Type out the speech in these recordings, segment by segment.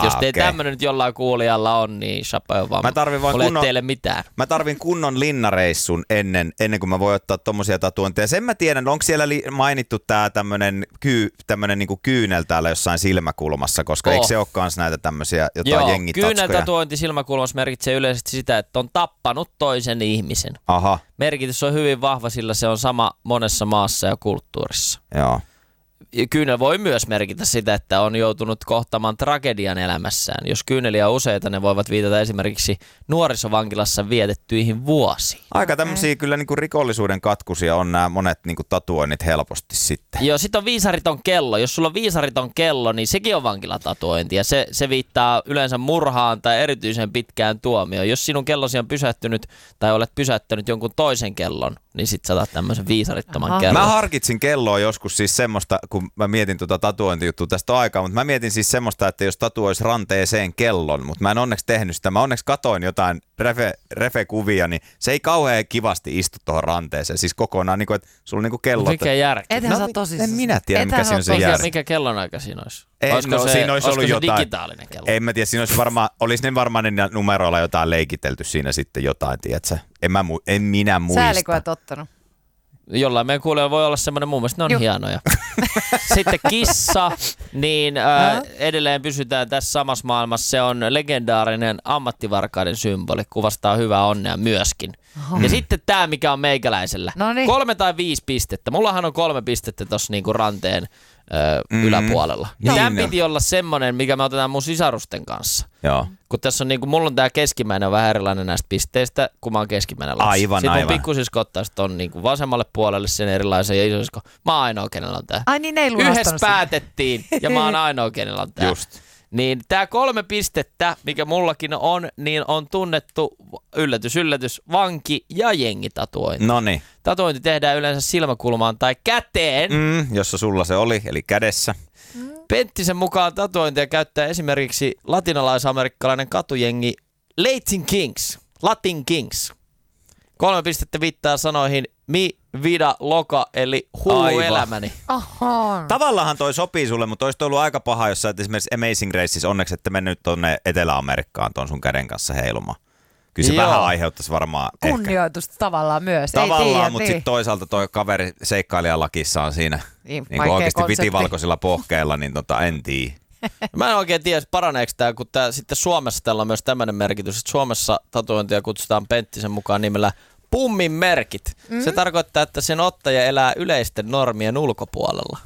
Jos tämmönen nyt jollain kuulijalla on, niin chapeau vaan. Teille mitään. Mä tarvin kunnon linnareissun ennen kuin mä voin ottaa tommosia tatuointeja. Sen mä tiedän, onko siellä mainittu tää tämmönen niinku kyynel täällä jossain silmäkulmassa, koska eikö se ole kans näitä tämmösiä jotain jengitatskoja? Kyyneltatuointi silmäkulmassa merkitsee yleisesti sitä, että on tappanut toisen ihmisen. Aha. Merkitys on hyvin vahva, sillä se on sama monessa maassa ja kulttuurissa. Joo. Kyynel voi myös merkitä sitä, että on joutunut kohtaamaan tragedian elämässään. Jos kyyneliä on useita, ne voivat viitata esimerkiksi nuorisovankilassa vietettyihin vuosiin. Aika tämmöisiä kyllä niinku rikollisuuden katkusia on nämä monet niinku tatuoinnit helposti sitten. Joo, sit on viisariton kello. Jos sulla on viisariton kello, niin sekin on vankilatatuointi ja se viittaa yleensä murhaan tai erityisen pitkään tuomioon. Jos sinun kellosi on pysähtynyt tai olet pysäyttänyt jonkun toisen kellon, niin sit sä otat tämmöisen viisarittoman kellon. Mä harkitsin kelloa joskus siis semmoista, kun mä mietin tatuointijuttua tästä aikaa, mutta mä mietin siis semmoista, että jos tatuoisi ranteeseen kellon, mutta mä en onneksi tehnyt sitä. Mä onneksi katoin jotain refe-kuvia, niin se ei kauhean kivasti istu tuohon ranteeseen. Siis kokonaan, niin kuin, että sulla on niin kuin kellot. Mikä järki? Ethän sä tosissaan. En minä tiedä, mikä siinä on se järki. Mikä kellonaika siinä olisi? Siinä olisi ollut jotain digitaalinen kello? En mä tiedä, siinä olisi ne varmaan ne numeroilla jotain leikitelty siinä sitten jotain, tiedätkö? En minä muista. Säälikö et ottanut? Jollain meidän kuulijoilla voi olla semmoinen, mun mielestä ne on hienoja. Sitten kissa, niin edelleen pysytään tässä samassa maailmassa. Se on legendaarinen ammattivarkaiden symboli, kuvastaa hyvää onnea myöskin. Ja sitten tämä, mikä on meikäläisellä. 3 tai 5 pistettä. Mullahan on 3 pistettä tuossa niinku ranteen yläpuolella. Tämän piti olla semmoinen, mikä me otetaan mun sisarusten kanssa. Joo. Kun tässä on niinku, mulla on tää keskimmäinen on vähän erilainen näistä pisteistä, kun mä oon keskimmäinen lapsi. Sitten mun pikkusisko ottaa on niinku vasemmalle puolelle sen erilaisen ja isosisko. Mä oon ainoa, kenellä on tää. Ai niin, ei lunastanut. Yhdessä päätettiin ja mä oon ainoa, kenellä on tää. Just. Niin tää 3 pistettä, mikä mullakin on, niin on tunnettu, yllätys, vanki- ja jengitatuointi. Noniin. Tatuointi tehdään yleensä silmäkulmaan tai käteen. Jossa sulla se oli, eli kädessä. Penttisen mukaan tatuointia käyttää esimerkiksi latinalais-amerikkalainen katujengi Latin Kings. 3 pistettä viittaa sanoihin mi vida loca, eli hullu elämäni. Tavallaan toi sopii sulle, mutta olisi ollut aika paha, jos sä et esimerkiksi Amazing Raceissa onneksi, että mennyt tuonne Etelä-Amerikkaan tuon sun käden kanssa heilumaan. Kyllä se vähän aiheuttaisi varmaan kunnioitusta ehkä. Tavallaan myös. Tavallaan, mutta sitten toisaalta toi kaveri seikkailijalakissa on siinä niin oikeasti vitivalkoisilla pohkeilla, niin en tiedä. Mä en oikein tiedä, paraneeko tämä, kun sitten Suomessa tällä on myös tämmöinen merkitys, että Suomessa tatuointia kutsutaan Penttisen mukaan nimellä pummin merkit. Se tarkoittaa, että sen ottaja elää yleisten normien ulkopuolella.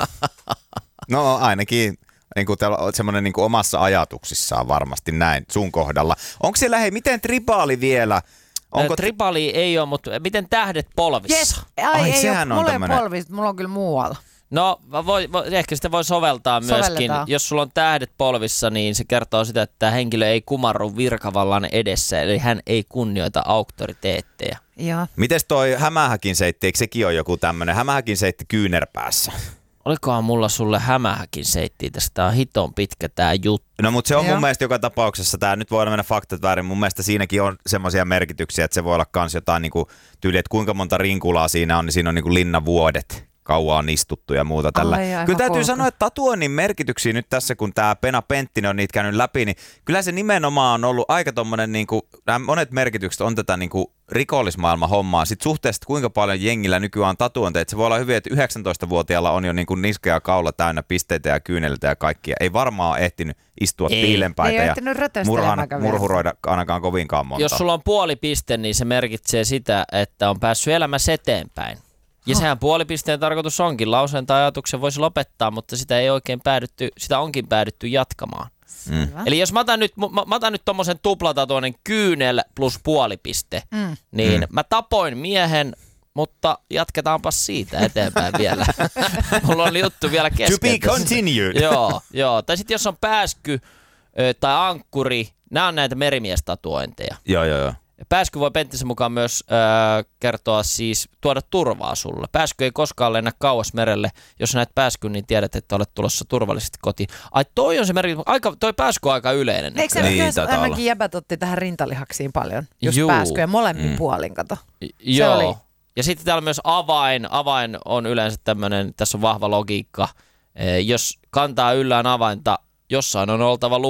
No ainakin niin semmoinen niin omassa ajatuksissaan varmasti näin sun kohdalla. Onko siellä, miten tribaali vielä? Tribaali ei ole, mutta miten tähdet polvissa? Yes. Ai sehän on mulla tämmönen. ei ole polvissa, mulla on kyllä muualla. No, ehkä sitä voi soveltaa myöskin. Jos sulla on tähdet polvissa, niin se kertoo sitä, että henkilö ei kumarru virkavallan edessä, eli hän ei kunnioita auktoriteetteja. Mites toi hämähäkin seitti, eikö sekin ole joku tämmönen hämähäkin seitti kyynärpäässä? Olikohan mulla sulle hämähäkin seittiä tästä? Tää on hiton pitkä tää juttu. No mutta se on mun mielestä joka tapauksessa, tää nyt voi mennä faktat väärin, mun mielestä siinäkin on semmoisia merkityksiä, että se voi olla kans jotain niinku tyyli, että kuinka monta rinkulaa siinä on, niin siinä on niinku linnavuodet. Kauan on istuttu ja muuta tällä. Kyllä täytyy sanoa, että tatuoinnin merkityksiä nyt tässä, kun tämä Pena Penttinen on niitä käynyt läpi, niin kyllä se nimenomaan on ollut aika tommonen, niinku, nämä monet merkitykset on tätä niinku rikollismaailman hommaa. Sitten suhteessa, kuinka paljon jengillä nykyään on tatuointeja, että se voi olla hyvin, että 19-vuotiaalla on jo niinku niska ja kaula täynnä pisteitä ja kyyneltä ja kaikkia. Ei varmaan ehtinyt istua piilenpäitä ja murhuroida ainakaan kovinkaan monta. Jos sulla on puoli piste, niin se merkitsee sitä, että on päässyt elämässä eteenpäin. Ja sehän puolipisteen tarkoitus onkin. Lauseen tai ajatuksen voisi lopettaa, mutta sitä onkin päädytty jatkamaan. Eli jos mä otan nyt tommosen tuplatatuoinen kyynel plus puolipiste, niin mä tapoin miehen, mutta jatketaanpas siitä eteenpäin vielä. Mulla oli juttu vielä kesken. To be continued. Joo. Tai sitten jos on pääsky tai ankkuri, nämä on näitä merimiestatuointeja. Joo. Pääsky voi Penttisen mukaan myös kertoa siis tuoda turvaa sulle. Pääsky ei koskaan lennä kauas merelle. Jos näet pääskyn, niin tiedät, että olet tulossa turvallisesti kotiin. Ai toi on se merkitys. Toi pääsky on aika yleinen. Eikö se ainakin jäbät otti tähän rintalihaksiin paljon? Just pääskyjä molemmin puolin, kato. Joo. Ja sitten täällä on myös avain. Avain on yleensä tämmöinen, tässä on vahva logiikka. Jos kantaa yllään avainta, jossain on oltava lupa.